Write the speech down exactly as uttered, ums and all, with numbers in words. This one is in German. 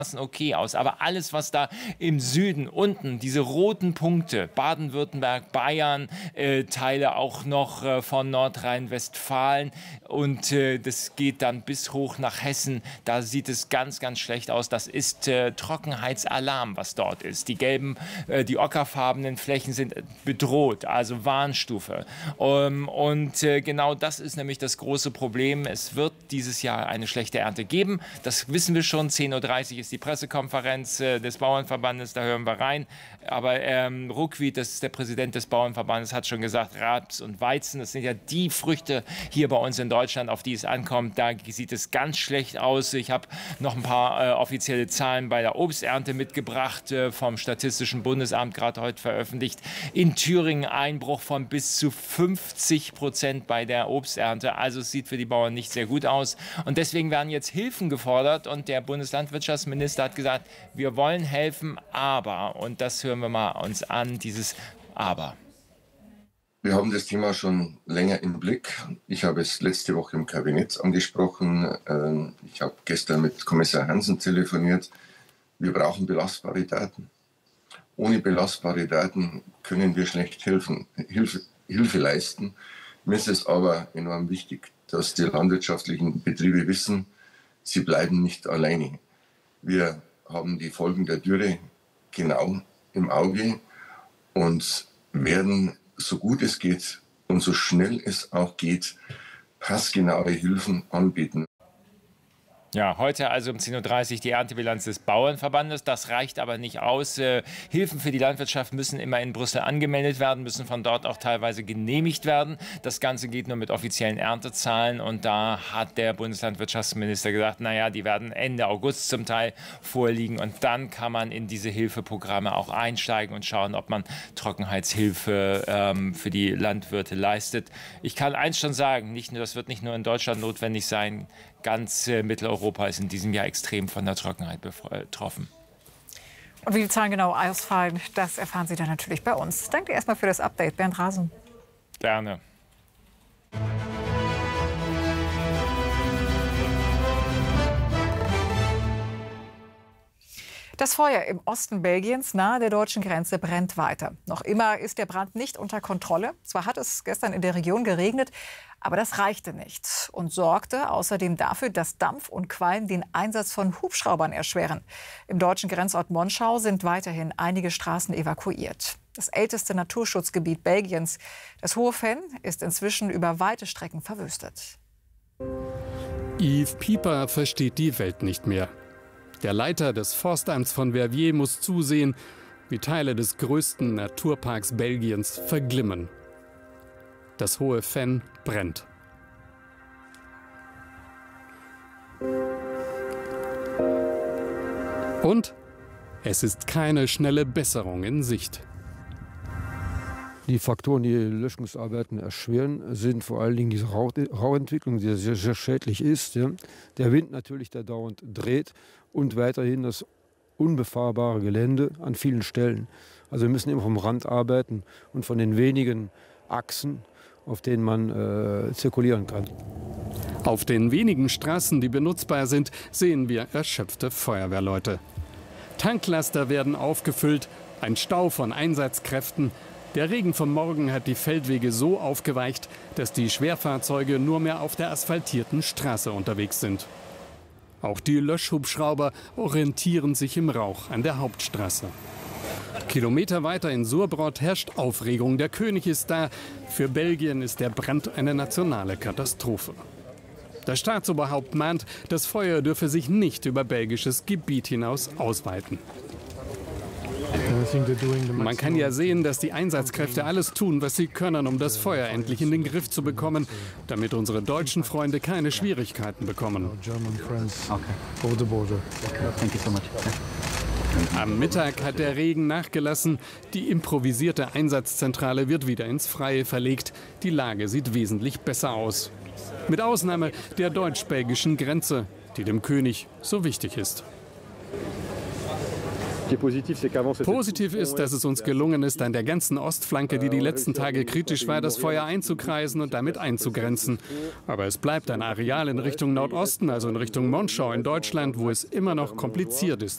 okay aus. Aber alles, was da im Süden, unten, diese roten Punkte, Baden-Württemberg, Bayern, äh, Teile auch noch äh, von Nordrhein-Westfalen und äh, das geht dann bis hoch nach Hessen, da sieht es ganz, ganz schlecht aus. Das ist äh, Trockenheitsalarm, was dort ist. Die gelben, äh, die ockerfarbenen Flächen sind bedroht, also Warnstufe. Um, und äh, genau das ist nämlich das große Problem. Es wird dieses Jahr eine schlechte Ernte geben. Das wissen wir schon. zehn Uhr dreißig ist die Pressekonferenz äh, des Bauernverbandes, da hören wir rein. Aber ähm, Ruckwied, das ist der Präsident des Bauernverbandes, hat schon gesagt, Raps und Weizen, das sind ja die Früchte hier bei uns in Deutschland, auf die es ankommt. Da sieht es ganz schlecht aus. Ich habe noch ein paar äh, offizielle Zahlen bei der Obsternte mitgebracht, äh, vom Statistischen Bundesamt gerade heute veröffentlicht. In Thüringen Einbruch von bis zu fünfzig Prozent bei der Obsternte. Also es sieht für die Bauern nicht sehr gut aus. Und deswegen werden jetzt Hilfen gefordert und der Bundeslandwirtschaftsminister Minister hat gesagt, wir wollen helfen, aber, und das hören wir mal uns an, dieses Aber. Wir haben das Thema schon länger im Blick. Ich habe es letzte Woche im Kabinett angesprochen. Ich habe gestern mit Kommissar Hansen telefoniert. Wir brauchen belastbare Daten. Ohne belastbare Daten können wir schlecht helfen, Hilfe, Hilfe leisten. Mir ist es aber enorm wichtig, dass die landwirtschaftlichen Betriebe wissen, sie bleiben nicht alleine. Wir haben die Folgen der Dürre genau im Auge und werden, so gut es geht und so schnell es auch geht, passgenaue Hilfen anbieten. Ja, heute also um zehn Uhr dreißig die Erntebilanz des Bauernverbandes. Das reicht aber nicht aus. Äh, Hilfen für die Landwirtschaft müssen immer in Brüssel angemeldet werden, müssen von dort auch teilweise genehmigt werden. Das Ganze geht nur mit offiziellen Erntezahlen. Und da hat der Bundeslandwirtschaftsminister gesagt, naja, die werden Ende August zum Teil vorliegen. Und dann kann man in diese Hilfeprogramme auch einsteigen und schauen, ob man Trockenheitshilfe ähm, für die Landwirte leistet. Ich kann eins schon sagen, nicht nur, das wird nicht nur in Deutschland notwendig sein. Ganz äh, Mitteleuropa ist in diesem Jahr extrem von der Trockenheit betroffen. Und wie die Zahlen genau ausfallen, das erfahren Sie dann natürlich bei uns. Danke erstmal für das Update, Bernd Rasen. Gerne. Das Feuer im Osten Belgiens nahe der deutschen Grenze brennt weiter. Noch immer ist der Brand nicht unter Kontrolle. Zwar hat es gestern in der Region geregnet, aber das reichte nicht und sorgte außerdem dafür, dass Dampf und Qualm den Einsatz von Hubschraubern erschweren. Im deutschen Grenzort Monschau sind weiterhin einige Straßen evakuiert. Das älteste Naturschutzgebiet Belgiens, das Hohe Venn, ist inzwischen über weite Strecken verwüstet. Yves Pieper versteht die Welt nicht mehr. Der Leiter des Forstamts von Verviers muss zusehen, wie Teile des größten Naturparks Belgiens verglimmen. Das Hohe Venn brennt. Und es ist keine schnelle Besserung in Sicht. Die Faktoren, die Löschungsarbeiten erschweren, sind vor allen Dingen diese Rauentwicklung, die sehr, sehr schädlich ist. Ja. Der Wind natürlich, der dauernd dreht und weiterhin das unbefahrbare Gelände an vielen Stellen. Also wir müssen immer vom Rand arbeiten und von den wenigen Achsen, auf denen man äh, zirkulieren kann. Auf den wenigen Straßen, die benutzbar sind, sehen wir erschöpfte Feuerwehrleute. Tanklaster werden aufgefüllt, ein Stau von Einsatzkräften. Der Regen vom Morgen hat die Feldwege so aufgeweicht, dass die Schwerfahrzeuge nur mehr auf der asphaltierten Straße unterwegs sind. Auch die Löschhubschrauber orientieren sich im Rauch an der Hauptstraße. Kilometer weiter in Surbrot herrscht Aufregung. Der König ist da. Für Belgien ist der Brand eine nationale Katastrophe. Das Staatsoberhaupt mahnt, das Feuer dürfe sich nicht über belgisches Gebiet hinaus ausweiten. Man kann ja sehen, dass die Einsatzkräfte alles tun, was sie können, um das Feuer endlich in den Griff zu bekommen, damit unsere deutschen Freunde keine Schwierigkeiten bekommen. Am Mittag hat der Regen nachgelassen. Die improvisierte Einsatzzentrale wird wieder ins Freie verlegt. Die Lage sieht wesentlich besser aus. Mit Ausnahme der deutsch-belgischen Grenze, die dem König so wichtig ist. Positiv ist, dass es uns gelungen ist, an der ganzen Ostflanke, die die letzten Tage kritisch war, das Feuer einzukreisen und damit einzugrenzen. Aber es bleibt ein Areal in Richtung Nordosten, also in Richtung Monschau in Deutschland, wo es immer noch kompliziert ist.